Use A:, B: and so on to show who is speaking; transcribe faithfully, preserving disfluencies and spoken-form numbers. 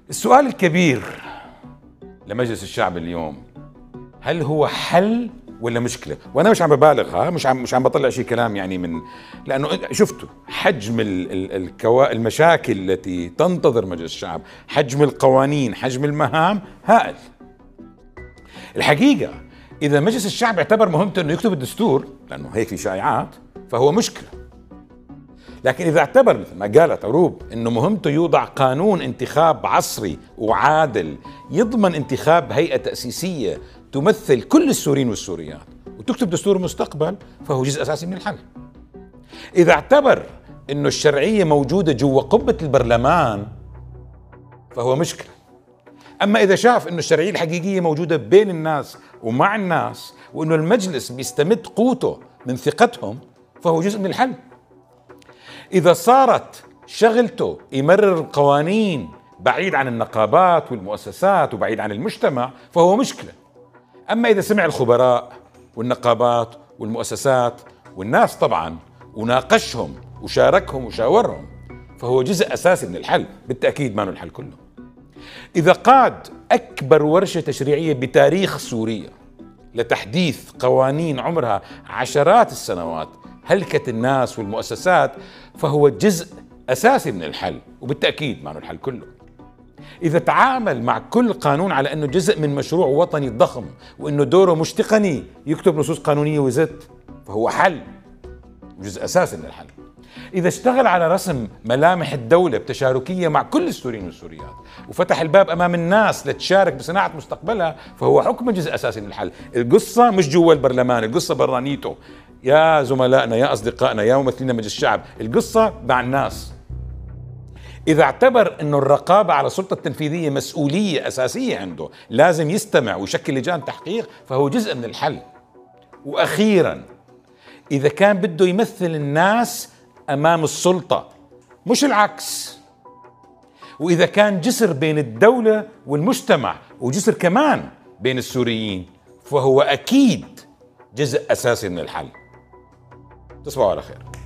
A: السؤال الكبير لمجلس الشعب اليوم، هل هو حل ولا مشكلة؟ وأنا مش عم ببالغ، ها مش عم مش عم بطلع شيء كلام يعني من لأنه شفتوا حجم ال ال الكوا المشاكل التي تنتظر مجلس الشعب، حجم القوانين، حجم المهام هائل. الحقيقة إذا مجلس الشعب اعتبر مهمته إنه يكتب الدستور، لأنه هيك في شائعات، فهو مشكلة. لكن إذا اعتبر مثل ما قالت عروب إنه مهمته يوضع قانون انتخاب عصري وعادل يضمن انتخاب هيئة تأسيسية تمثل كل السوريين والسوريات وتكتب دستور مستقبل، فهو جزء أساسي من الحل. إذا اعتبر إنه الشرعية موجودة جوا قبة البرلمان، فهو مشكلة. أما إذا شاف إنه الشرعية الحقيقية موجودة بين الناس ومع الناس، وإنه المجلس بيستمد قوته من ثقتهم، فهو جزء من الحل. إذا صارت شغلته يمرر القوانين بعيد عن النقابات والمؤسسات وبعيد عن المجتمع، فهو مشكلة. أما إذا سمع الخبراء والنقابات والمؤسسات والناس طبعا وناقشهم وشاركهم وشاورهم، فهو جزء أساسي من الحل، بالتأكيد ما هو الحل كله. إذا قاد أكبر ورشة تشريعية بتاريخ سوريا لتحديث قوانين عمرها عشرات السنوات هلكت الناس والمؤسسات، فهو جزء أساسي من الحل، وبالتأكيد ما هو الحل كله. إذا تعامل مع كل قانون على أنه جزء من مشروع وطني ضخم وأنه دوره مش تقني يكتب نصوص قانونية وزت، فهو حل، جزء أساسي من الحل. إذا اشتغل على رسم ملامح الدولة بتشاركية مع كل السوريين والسوريات وفتح الباب أمام الناس لتشارك بصناعة مستقبلها، فهو حكم جزء أساسي من الحل. القصة مش جوا البرلمان، القصة برانيته. يا زملائنا، يا أصدقائنا، يا ممثلين مجلس الشعب، القصة مع الناس. إذا اعتبر أنه الرقابة على السلطة التنفيذية مسؤولية أساسية عنده، لازم يستمع ويشكل لجان تحقيق، فهو جزء من الحل. وأخيرا، إذا كان بده يمثل الناس أمام السلطة مش العكس، وإذا كان جسر بين الدولة والمجتمع وجسر كمان بين السوريين، فهو أكيد جزء أساسي من الحل. تصبحوا على خير.